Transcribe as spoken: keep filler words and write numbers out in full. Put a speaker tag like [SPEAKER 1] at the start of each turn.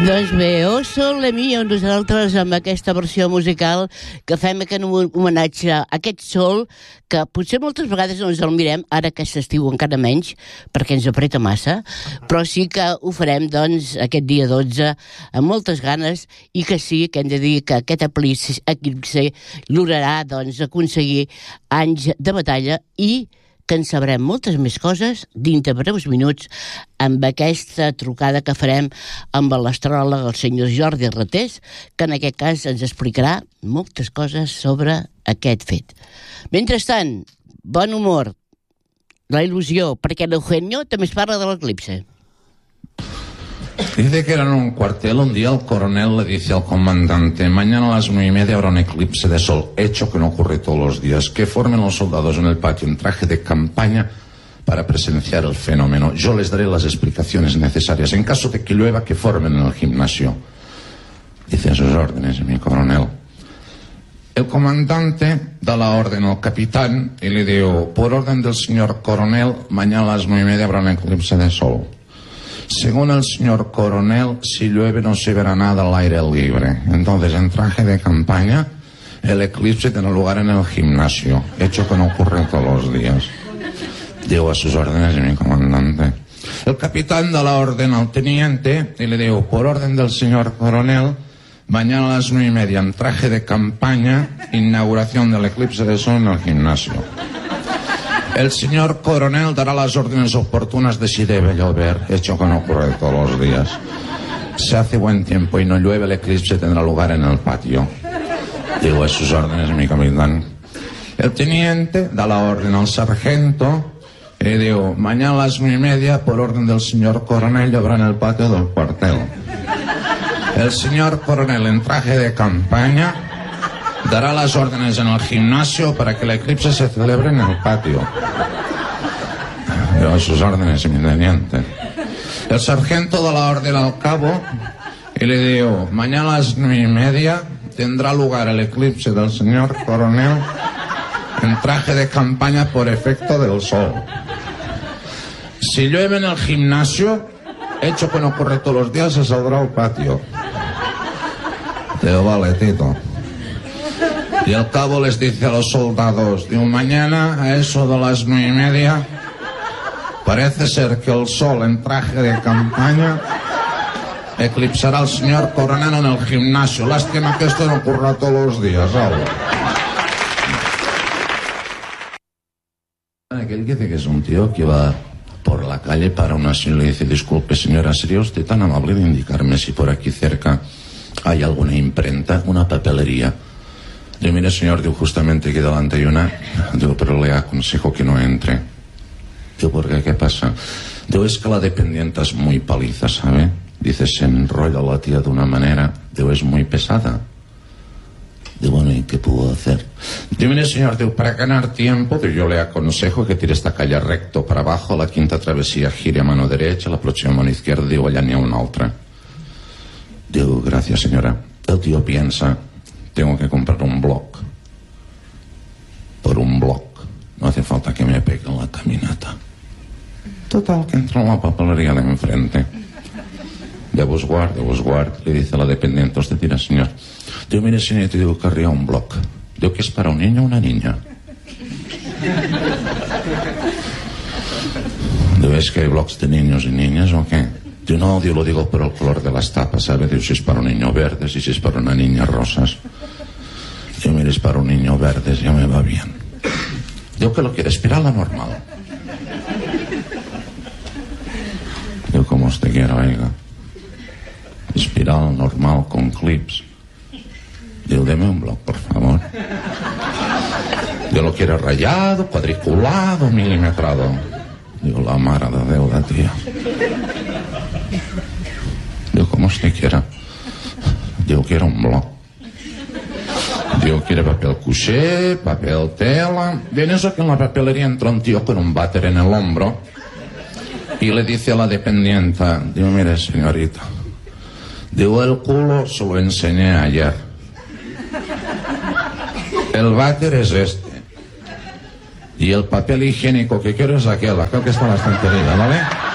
[SPEAKER 1] Doncs bé, Oh Sole Mio, nosaltres amb aquesta versió musical que fem aquest homenatge a aquest sol que potser moltes vegades no ens el mirem, ara que s'estiu encara menys, perquè ens apreta massa, però sí que ho farem, doncs, aquest dia dotze, amb moltes ganes, i que sí, que hem de dir que aquest eclipse lograrà, doncs, aconseguir anys de batalla i que en sabrem moltes més coses dintre breus minuts amb aquesta trucada que farem amb l'astròleg, el senyor Jordi Ratés, que en aquest cas ens explicarà moltes coses sobre aquest fet. Mentrestant, bon humor, la il·lusió, perquè l'Eugenio també es parla de l'eclipse.
[SPEAKER 2] Dice que era en un cuartel, un día el coronel le dice al comandante: mañana a las nueve y media habrá un eclipse de sol, hecho que no ocurre todos los días, que formen los soldados en el patio en traje de campaña para presenciar el fenómeno. Yo les daré las explicaciones necesarias. En caso de que llueva, que formen en el gimnasio. Dice: a sus órdenes, mi coronel. El comandante da la orden al capitán y le dijo: por orden del señor coronel, mañana a las nueve y media habrá un eclipse de sol. Según el señor coronel, si llueve no se verá nada al aire libre. Entonces, en traje de campaña, el eclipse tendrá lugar en el gimnasio, hecho que no ocurre todos los días. Digo: a sus órdenes, mi comandante. El capitán da la orden al teniente y le digo: por orden del señor coronel, mañana a las nueve y media, en traje de campaña, inauguración del eclipse de sol en el gimnasio. El señor coronel dará las órdenes oportunas de si debe llover, hecho que no ocurre todos los días. Si hace buen tiempo y no llueve, el eclipse tendrá lugar en el patio. Digo: a sus órdenes, mi capitán. El teniente da la orden al sargento y le digo: mañana a las nueve y media, por orden del señor coronel, lloverá en el patio del cuartel. El señor coronel, en traje de campaña, dará las órdenes en el gimnasio para que el eclipse se celebre en el patio. Yo: a sus órdenes, mi teniente. El sargento da la orden al cabo y le digo: mañana a las nueve y media tendrá lugar el eclipse del señor coronel en traje de campaña por efecto del sol. Si llueve en el gimnasio, hecho que no ocurre todos los días, se saldrá al patio. Digo: vale, Tito. Y el cabo les dice a los soldados: digo, mañana a eso de las nueve y media parece ser que el sol en traje de campaña eclipsará al señor coronel en el gimnasio. Lástima que esto no ocurra todos los días, ¿sabes? Aquel dice que es un tío que va por la calle, para una señora y le dice: disculpe señora, ¿sería usted tan amable de indicarme si por aquí cerca hay alguna imprenta, una papelería? Digo: mire señor, digo, justamente aquí delante hay una. Digo: pero le aconsejo que no entre. Digo: ¿por qué? ¿Qué pasa? Digo: es que la dependienta es muy paliza, ¿sabe? Dice: se enrolla la tía de una manera. Digo: es muy pesada. Digo: bueno, ¿y qué puedo hacer? Digo: mire señor, digo, para ganar tiempo, digo, yo le aconsejo que tire esta calle recto para abajo, la quinta travesía gire a mano derecha, la próxima mano izquierda. Digo: allá ni a una otra. Digo: gracias señora. El tío piensa: tengo que comprar un bloc. Por un bloc no hace falta que me pegue la caminata. Total, que entra en la papelería de enfrente. De busguard, de busguard, le dice a la dependiente: usted tira señor. Digo: mire señor, te digo que arriba un bloc. Digo: ¿que es para un niño o una niña? Digo: ¿es que hay blocs de niños y niñas o qué? Digo: no, yo lo digo por el color de las tapas, ¿sabe? Digo: si es para un niño verdes y si es para una niña rosas. Digo: mire, es para un niño verdes, ya me va bien. Digo: ¿que lo quiere? Espiral normal. Digo: como usted quiera, oiga. Espiral normal con clips. Digo: deme un bloc, por favor. Digo: ¿lo quiere rayado, cuadriculado, milimetrado? Digo: la mare de deuda, tía. Digo: como usted quiera. Digo: quiero un bloc. Digo: ¿quiere papel couché, papel tela? Bien, eso que en la papelería entra un tío con un váter en el hombro y le dice a la dependienta: digo: mire señorita, digo, el culo se lo enseñé ayer. El váter es este. Y el papel higiénico que quiero es aquel, aquel que está en la estantería, ¿vale?